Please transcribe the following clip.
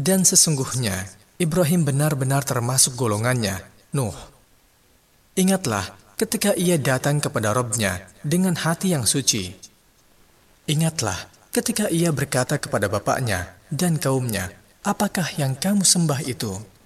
Dan sesungguhnya, Ibrahim benar-benar termasuk golongannya, Nuh. Ingatlah ketika ia datang kepada Rabb-Nya dengan hati yang suci. Ingatlah ketika ia berkata kepada bapaknya dan kaumnya, apakah yang kamu sembah itu?